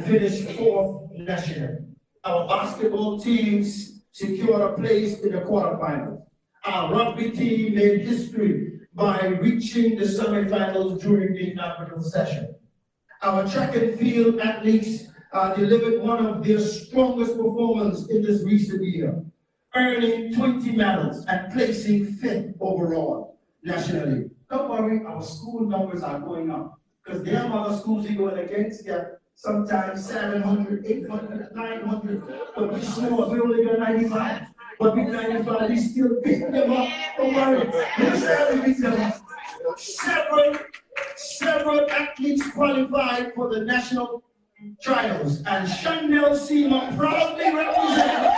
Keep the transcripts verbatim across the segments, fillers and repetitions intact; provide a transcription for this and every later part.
finished fourth nationally. Our basketball teams secured a place in the quarterfinals. Our rugby team made history by reaching the semifinals during the inaugural session. Our track and field athletes uh, delivered one of their strongest performances in this recent year, earning twenty medals and placing fifth overall nationally. Don't worry, our school numbers are going up, because there are other schools you're going against, yeah, sometimes seven hundred, eight hundred, nine hundred, but we small, we only got ninety-five. But with ninety-five, we still beat them up. Don't worry, we still beat them up. Several, several athletes qualified for the national trials, and Chanel Seema proudly represents.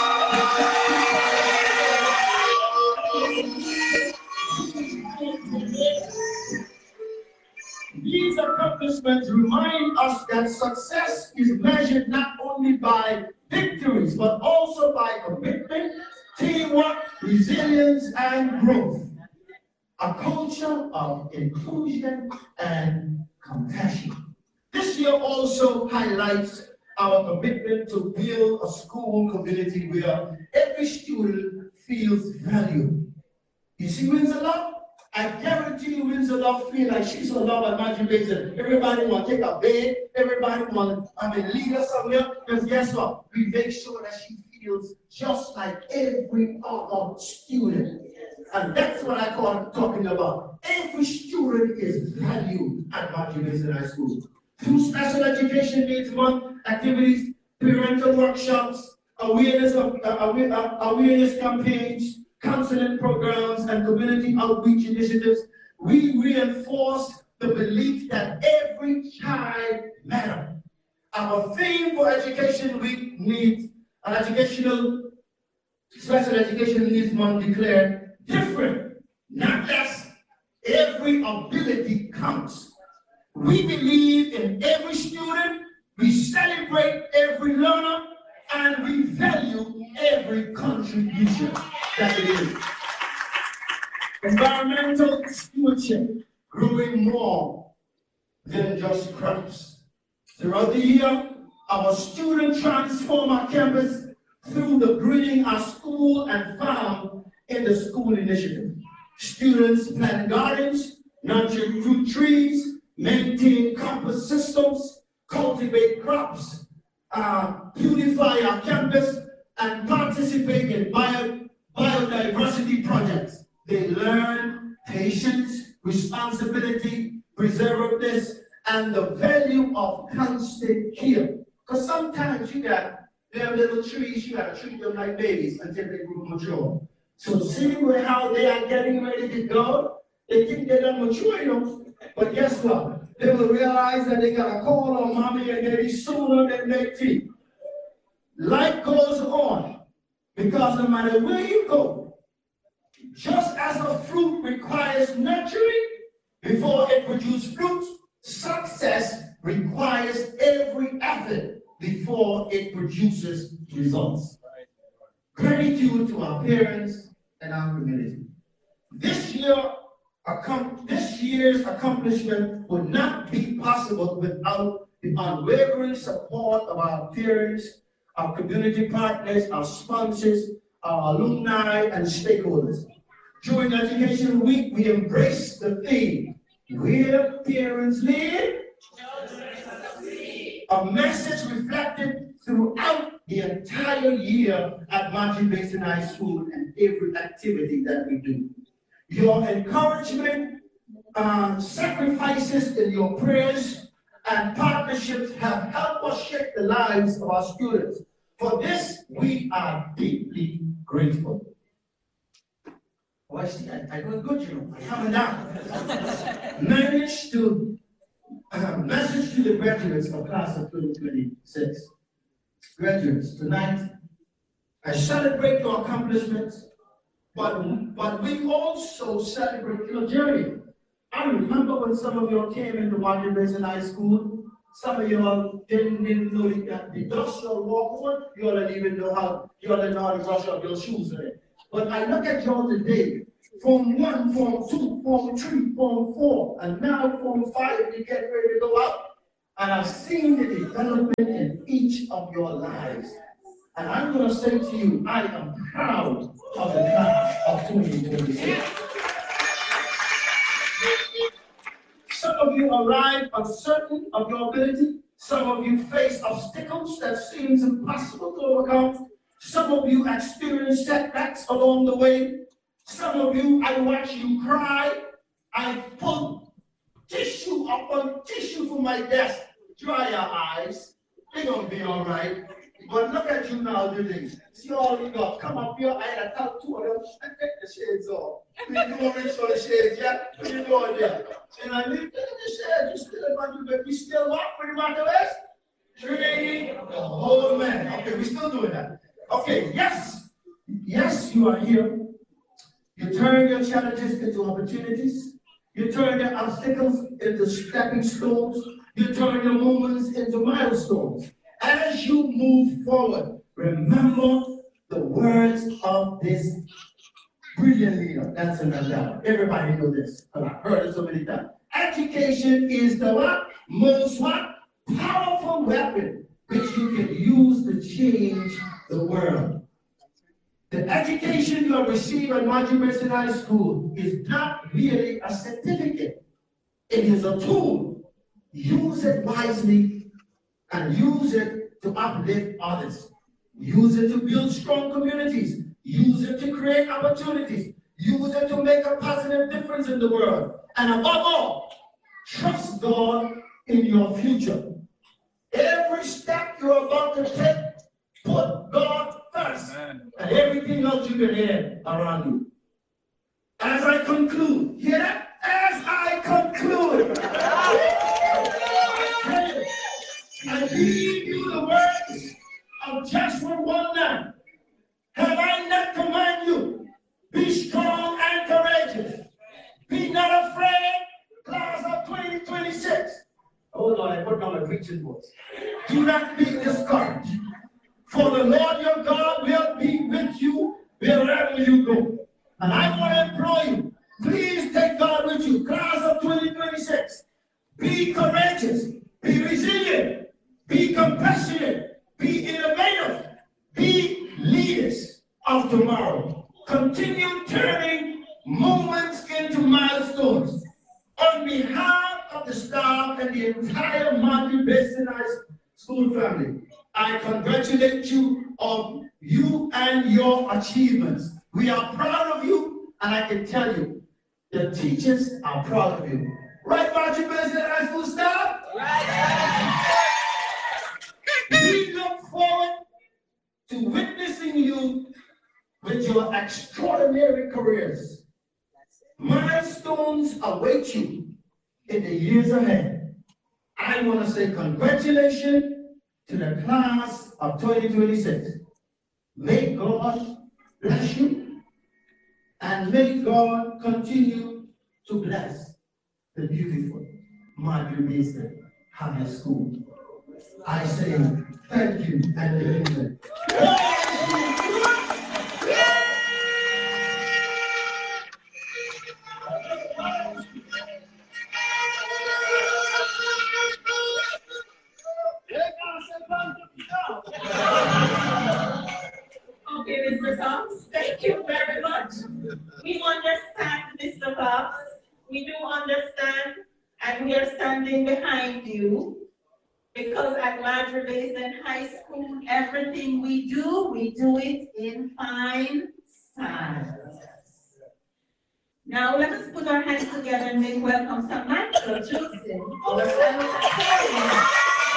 These accomplishments remind us that success is measured not only by victories, but also by commitment, teamwork, resilience, and growth. A culture of inclusion and compassion. This year also highlights our commitment to build a school community where every student feels valued. You see Winslow? I guarantee you Winslow feel like she's so loved at Magic Basin. Everybody want to take a bed, everybody want to I mean, lead her somewhere, because guess what? We make sure that she feels just like every other student. And that's what I call talking about. Every student is valued at Magic Basin High School. Through Special Education Needs Month activities, parental workshops, awareness of uh, awareness campaigns, counseling programs, and community outreach initiatives, we reinforce the belief that every child matters. Our theme for Education Week needs an educational Special Education Needs Month declared different, not less. Every ability counts. We believe in every student, we celebrate every learner, and we value every contribution that it is. Environmental stewardship, growing more than just crops. Throughout the year, our students transform our campus through the Greening Our School and Farm in the School Initiative. Students plant gardens, nurture fruit trees, maintain compost systems, cultivate crops, uh, beautify our campus, and participate in bio, biodiversity projects. They learn patience, responsibility, preservativeness, and the value of constant care. Because sometimes you got them little trees, you got to treat them like babies until they grow mature. So see where how they are getting ready to go? They think they're done mature, you know. But guess what? They will realize that they got to call on mommy and daddy sooner than they think. Life goes on, because no matter where you go, just as a fruit requires nurturing before it produces fruit, success requires every effort before it produces results. Gratitude to our parents and our community. This year, This year's accomplishment would not be possible without the unwavering support of our parents, our community partners, our sponsors, our alumni, and stakeholders. During Education Week, we embrace the theme, where parents live, a message reflected throughout the entire year at Magic Basin High School and every activity that we do. Your encouragement, uh, sacrifices in your prayers, and partnerships have helped us shape the lives of our students. For this, we are deeply grateful. Oh, I see, I, I doing good, you know, I'm coming down. Managed to, uh, message to the graduates of class of twenty twenty-six. Graduates, tonight, I celebrate your accomplishments, But, but we also celebrate your journey. I remember when some of you came into Magic Basin High School, some of you didn't, didn't know the, the dust you'll walk on, you all didn't even know how, you all didn't know how to brush up your shoes in it. But I look at y'all today, Form one, Form two, Form three, Form four, and now Form five, you get ready to go out. And I've seen the development in each of your lives. And I'm going to say to you, I am proud of the class of twenty twenty-six. Some of you arrive uncertain of your ability. Some of you face obstacles that seems impossible to overcome. Some of you experience setbacks along the way. Some of you, I watch you cry. I put tissue upon tissue from my desk. Dry your eyes. They're going to be all right. But look at you now, Judy. See all you got. Come up here. I had to tell two of them and take the shades off. We don't reach for the shades yet. What you doing there? And I leave the shades. You still want to make me still walk for the matter is? Three. Oh, man. Okay, we're still doing that. Okay, yes. Yes, you are here. You turn your challenges into opportunities. You turn your obstacles into stepping stones. You turn your moments into milestones. As you move forward, remember the words of this brilliant leader, Nelson Mandela. Everybody know this, and I've heard it so many times. Education is the what? Most what? Powerful weapon which you can use to change the world. The education you receive at Marjory Mason High School is not merely a certificate. It is a tool. Use it wisely and use it to uplift others. Use it to build strong communities. Use it to create opportunities. Use it to make a positive difference in the world. And above all, trust God in your future. Every step you're about to take, put God first. Amen. And everything else you can hear around you. As I conclude, hear that? As I conclude, I give you the words of Joshua one nine. Have I not commanded you? Be strong and courageous. Be not afraid, class of twenty twenty-six. Hold on, I put on my preaching voice. Do not be discouraged. For the Lord your God will be with you wherever you go. And I want to implore you, please take God with you. Class of twenty twenty-six. Be courageous. Be resilient. Be compassionate. Be innovative. Be leaders of tomorrow. Continue turning moments into milestones. On behalf of the staff and the entire Marjory Mason High School family, I congratulate you on you and your achievements. We are proud of you, and I can tell you, the teachers are proud of you. Right, Marjory Mason High School staff? Right. We look forward to witnessing you with your extraordinary careers. Milestones await you in the years ahead. I want to say congratulations to the class of twenty twenty-six. May God bless you, and may God continue to bless the beautiful Marjory Mason High School. I say thank you and amen. Okay, Mister Cox, thank you very much. We understand, Mister Cox. We do understand, and we are standing behind you. Because at Marjory Mason High School, everything we do, we do it in fine style. Now let us put our hands together and make welcome to Michael Joseph, our salutatorian.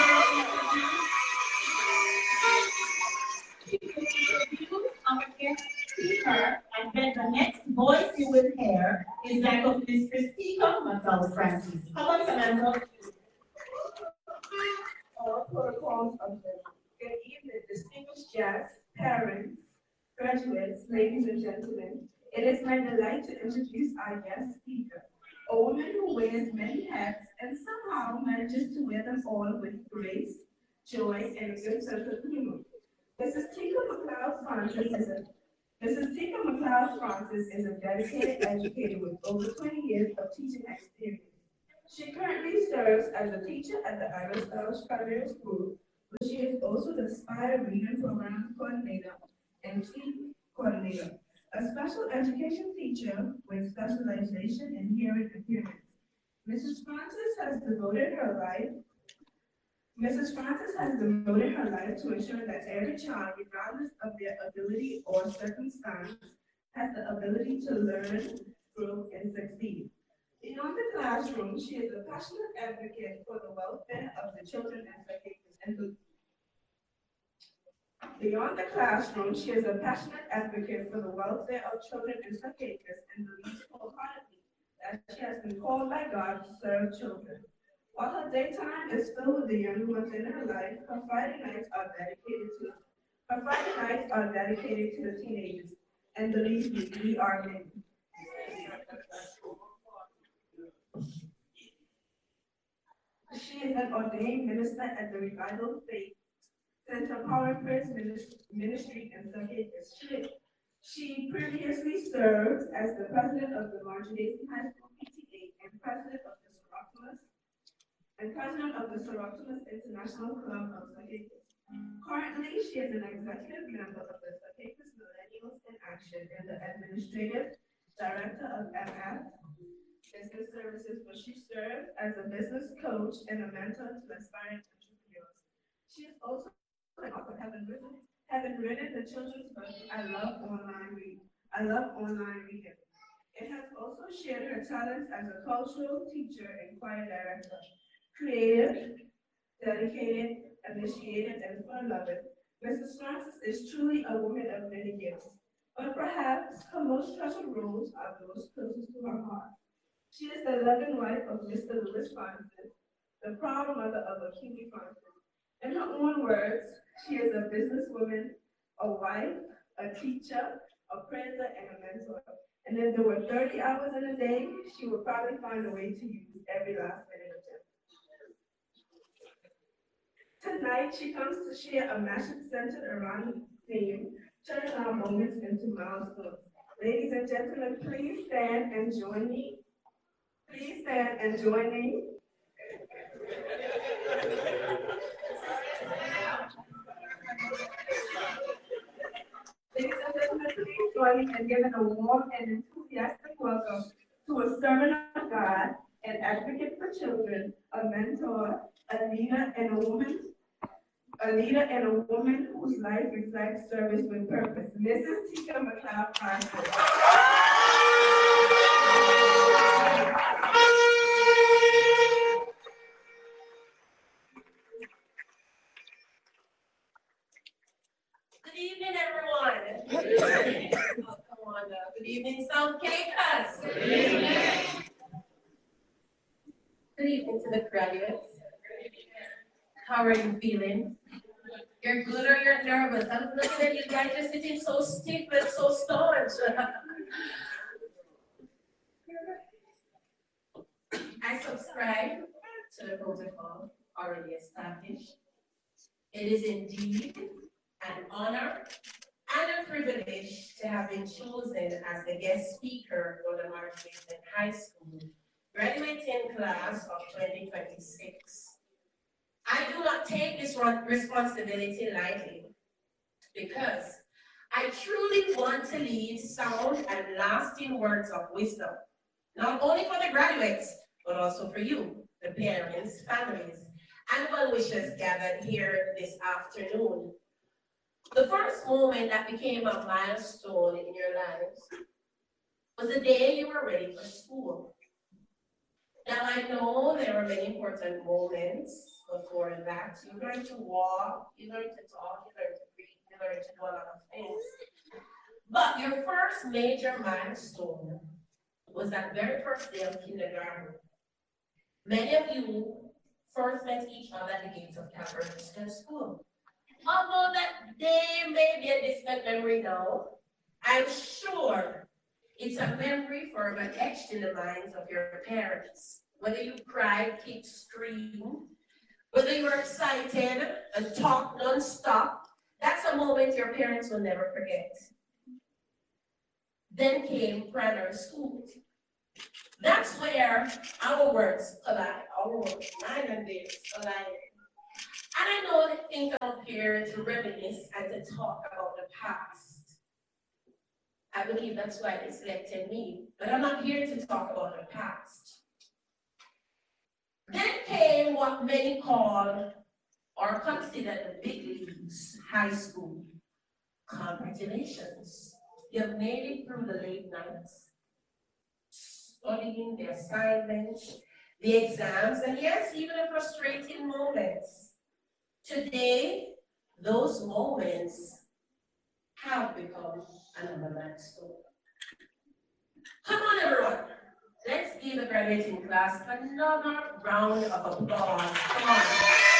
Our guest speaker, and then the next voice you will hear is that of Mister Speaker Mattel Francis. Come on, Samantha. All protocols of the good evening, distinguished guests, parents, graduates, ladies and gentlemen. It is my delight to introduce our guest speaker, a woman who wears many hats and somehow manages to wear them all with grace, joy, and a good sense of humor. Missus Tika McLeod Francis is a Missus Tika McLeod Francis is a dedicated educator with over twenty years of teaching experience. She currently serves as a teacher at the Iris Ellis Primary School, where she is also the Spire Reading Program Coordinator and Team Coordinator, a special education teacher with specialization in hearing impairment. Missus Francis has devoted her life Missus Francis has devoted her life to ensure that every child, regardless of their ability or circumstance, has the ability to learn, grow, and succeed. Beyond the classroom, she is a passionate advocate for the welfare of the children and educators and the Beyond the classroom, she is a passionate advocate for the welfare of children and educators and believes wholeheartedly that she has been called by God to serve children. While her daytime is filled with the young ones in her life, her Friday nights are dedicated to her Friday nights are dedicated to the teenagers. And believe me, we are many. She is an ordained minister at the Revival Faith Center Power Prayers Ministry in Zacchaeus. She, she previously served as the president of the Marjorie High School P T A and president of the Soroctolus and president of the Soroctolus International Club of Zacchaeus. Currently, she is an executive member of the Zacchaeus Millennials in Action and the administrative director of M F Business Services, where she serves as a business coach and a mentor to aspiring entrepreneurs. She is also an author, having written, having written the children's book, I Love Online Reading. I Love Online Reading. It has also shared her talents as a cultural teacher and choir director. Creative, dedicated, initiated, and fun-loving, Missus Francis is truly a woman of many gifts, but perhaps her most treasured roles are those closest to her heart. She is the loving wife of Mister Louis Francis, the proud mother of Akimi Francis. In her own words, she is a businesswoman, a wife, a teacher, a praiser, and a mentor. And if there were thirty hours in a day, she would probably find a way to use every last minute of it. Tonight, she comes to share a message centered around the theme, turning our moments into milestones. Ladies and gentlemen, please stand and join me. Please stand and join me. Ladies and gentlemen, please join me in giving a warm and enthusiastic welcome to a servant of God, an advocate for children, a mentor, a leader, and a woman, a leader and a woman whose life reflects service with purpose. Missus Tika McLeod Francis. Good evening, everyone. Oh, come on now. Good evening, South Caicos. Good evening. Good evening to the graduates. How are you feeling? You're good or you're nervous? I'm looking at you guys just sitting so stiff and so staunch. I subscribe to the protocol already established. It is indeed an honor and a privilege to have been chosen as the guest speaker for the Marjorie High School graduating class of twenty twenty-six. I do not take this responsibility lightly because I truly want to leave sound and lasting words of wisdom, not only for the graduates, but also for you, the parents, families, and well-wishers gathered here this afternoon. The first moment that became a milestone in your lives was the day you were ready for school. Now I know there are many important moments before that. You learn to walk, you learn to talk, you learn to read, you learn to do a lot of things. But your first major milestone was that very first day of kindergarten. Many of you first met each other at the gates of Calvary Christian School. Although that day may be a distant memory now, I'm sure it's a memory forever etched in the minds of your parents. Whether you cried, kicked, screamed, whether you were excited and talked non-stop, that's a moment your parents will never forget. Then came primary school. That's where our words collide, our words, mine and theirs collide. And I know that things are up here to reminisce and to talk about the past. I believe that's why they selected me, but I'm not here to talk about the past. Then came what many call or consider the big leagues, high school. Congratulations. You've made it through the late nights, studying the assignments, the exams, and yes, even the frustrating moments. Today, those moments have become another milestone. Come on, everyone. Let's give the graduating class another round of applause. Come on.